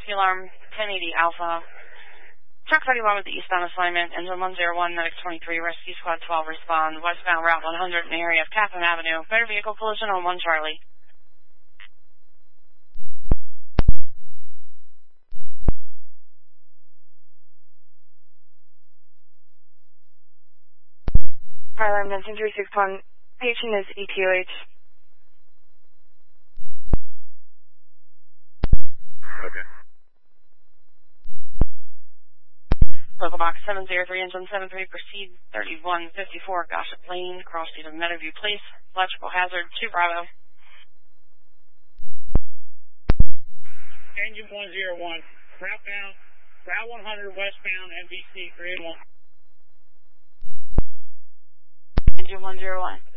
Rescue alarm 1080 Alpha. Truck 31 with the eastbound assignment. Engine 101, Medic 23, Rescue Squad 12 respond. Westbound Route 100 in the area of Catherine Avenue. Motor vehicle collision on 1 Charlie. Fire alarm 19361. Patient is ETOH. Okay. Local box 703, engine 73, proceed 3154, Gossip Lane, cross street of Meadowview Place, electrical hazard 2 Bravo. Engine 101, Route 100 westbound, MVC 381. Engine 101.